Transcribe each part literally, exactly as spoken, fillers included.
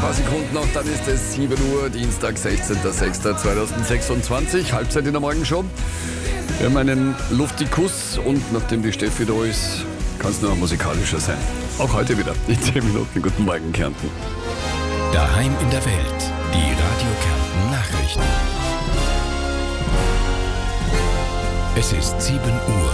Paar Sekunden noch, dann ist es sieben Uhr, Dienstag, sechzehnter sechster zweitausendsechsundzwanzig, Halbzeit in der Morgenshow. Wir haben einen Lufti-Kuss und nachdem die Steffi da ist, kann es nur musikalischer sein. Auch heute wieder in zehn Minuten. Guten Morgen, Kärnten. Daheim in der Welt, die Radio Kärnten Nachrichten. Es ist sieben Uhr.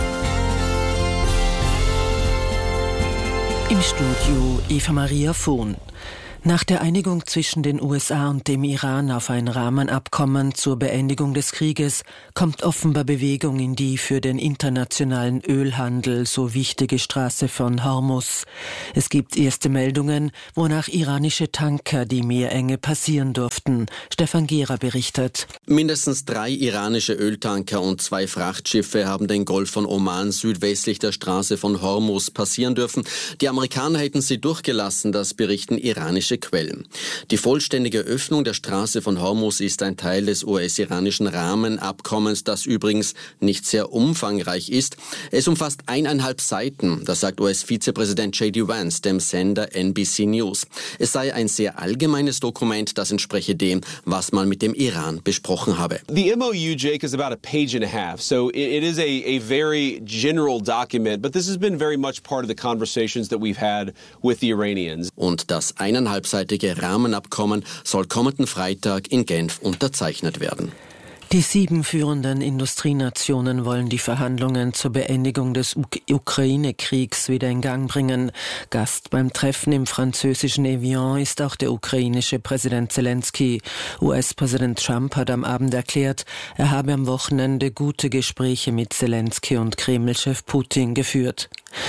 Im Studio Eva Maria Vohn. Nach der Einigung zwischen den U S A und dem Iran auf ein Rahmenabkommen zur Beendigung des Krieges kommt offenbar Bewegung in die für den internationalen Ölhandel so wichtige Straße von Hormuz. Es gibt erste Meldungen, wonach iranische Tanker die Meerenge passieren durften. Stefan Gera berichtet. Mindestens drei iranische Öltanker und zwei Frachtschiffe haben den Golf von Oman südwestlich der Straße von Hormuz passieren dürfen. Die Amerikaner hätten sie durchgelassen, das berichten iranische Quellen. Die vollständige Öffnung der Straße von Hormuz ist ein Teil des U S-iranischen Rahmenabkommens, das übrigens nicht sehr umfangreich ist. Es umfasst eineinhalb Seiten, das sagt U S-Vizepräsident J D Vance dem Sender N B C News. Es sei ein sehr allgemeines Dokument, das entspreche dem, was man mit dem Iran besprochen habe. The M O U, Jake, is about a page and a half, so it is a, a very general document, but this has been very much part of the conversations that we've had with the Iranians. Und das eineinhalb halbseitige Rahmenabkommen soll kommenden Freitag in Genf unterzeichnet werden. Die sieben führenden Industrienationen wollen die Verhandlungen zur Beendigung des Uk- Ukraine-Kriegs wieder in Gang bringen. Gast beim Treffen im französischen Evian ist auch der ukrainische Präsident Zelensky. U S-Präsident Trump hat am Abend erklärt, er habe am Wochenende gute Gespräche mit Zelensky und Kreml-Chef Putin geführt.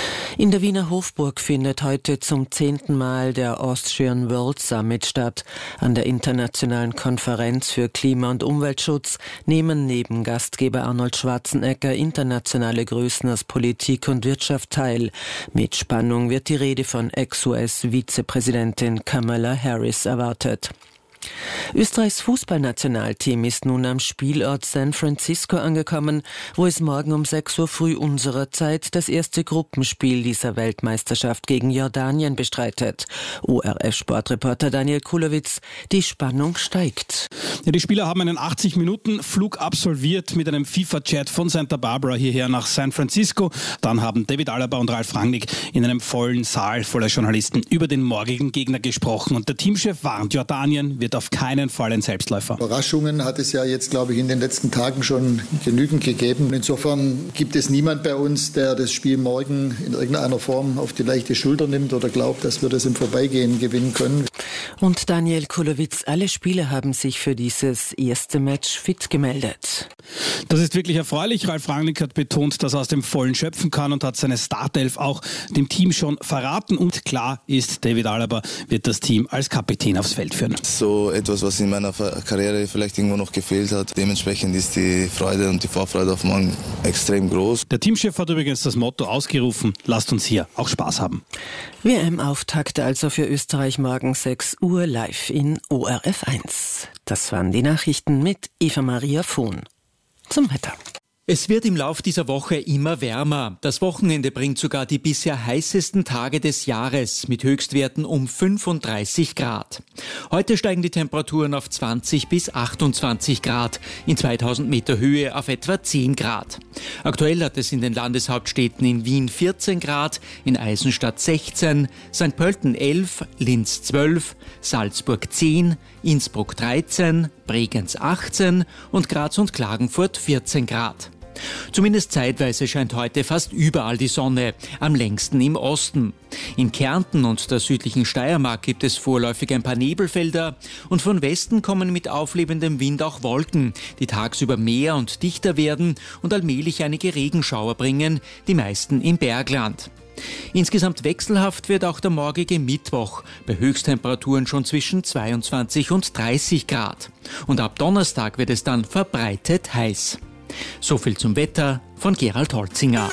In der Wiener Hofburg findet heute zum zehnten Mal der Austrian World Summit statt. An der internationalen Konferenz für Klima- und Umweltschutz nehmen neben Gastgeber Arnold Schwarzenegger internationale Größen aus Politik und Wirtschaft teil. Mit Spannung wird die Rede von Ex-U S-Vizepräsidentin Kamala Harris erwartet. Österreichs Fußballnationalteam ist nun am Spielort San Francisco angekommen, wo es morgen um sechs Uhr früh unserer Zeit das erste Gruppenspiel dieser Weltmeisterschaft gegen Jordanien bestreitet. O R F-Sportreporter Daniel Kulowitz, die Spannung steigt. Ja, die Spieler haben einen achtzig Minuten Flug absolviert mit einem FIFA-Jet von Santa Barbara hierher nach San Francisco. Dann haben David Alaba und Ralf Rangnick in einem vollen Saal voller Journalisten über den morgigen Gegner gesprochen. Und der Teamchef warnt, Jordanien wird auf keinen Fall ein Selbstläufer. Überraschungen hat es ja jetzt, glaube ich, in den letzten Tagen schon genügend gegeben. Insofern gibt es niemand bei uns, der das Spiel morgen in irgendeiner Form auf die leichte Schulter nimmt oder glaubt, dass wir das im Vorbeigehen gewinnen können. Und Daniel Kulowitz, alle Spieler haben sich für dieses erste Match fit gemeldet. Das ist wirklich erfreulich. Ralf Rangnick hat betont, dass er aus dem Vollen schöpfen kann und hat seine Startelf auch dem Team schon verraten. Und klar ist, David Alaba wird das Team als Kapitän aufs Feld führen. So etwas, was in meiner Karriere vielleicht irgendwo noch gefehlt hat. Dementsprechend ist die Freude und die Vorfreude auf morgen extrem groß. Der Teamchef hat übrigens das Motto ausgerufen, lasst uns hier auch Spaß haben. W M-Auftakt also für Österreich morgen sechs Uhr live in O R F eins. Das waren die Nachrichten mit Eva Maria Vohn. Zum Wetter. Es wird im Lauf dieser Woche immer wärmer. Das Wochenende bringt sogar die bisher heißesten Tage des Jahres mit Höchstwerten um fünfunddreißig Grad. Heute steigen die Temperaturen auf zwanzig bis achtundzwanzig Grad, in zweitausend Meter Höhe auf etwa zehn Grad. Aktuell hat es in den Landeshauptstädten in Wien vierzehn Grad, in Eisenstadt sechzehn, Sankt Pölten elf, Linz zwölf, Salzburg zehn, Innsbruck dreizehn, Bregenz achtzehn und Graz und Klagenfurt vierzehn Grad. Zumindest zeitweise scheint heute fast überall die Sonne, am längsten im Osten. In Kärnten und der südlichen Steiermark gibt es vorläufig ein paar Nebelfelder und von Westen kommen mit auflebendem Wind auch Wolken, die tagsüber mehr und dichter werden und allmählich einige Regenschauer bringen, die meisten im Bergland. Insgesamt wechselhaft wird auch der morgige Mittwoch, bei Höchsttemperaturen schon zwischen zweiundzwanzig und dreißig Grad. Und ab Donnerstag wird es dann verbreitet heiß. So viel zum Wetter von Gerald Holzinger.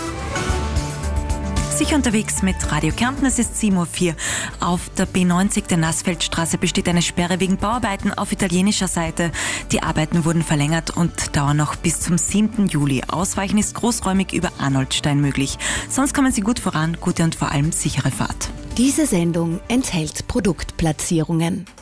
Sicher unterwegs mit Radio Kärnten, es ist sieben Uhr vier. Auf der B neunzig der Nassfeldstraße besteht eine Sperre wegen Bauarbeiten auf italienischer Seite. Die Arbeiten wurden verlängert und dauern noch bis zum siebten Juli. Ausweichen ist großräumig über Arnoldstein möglich. Sonst kommen Sie gut voran, gute und vor allem sichere Fahrt. Diese Sendung enthält Produktplatzierungen.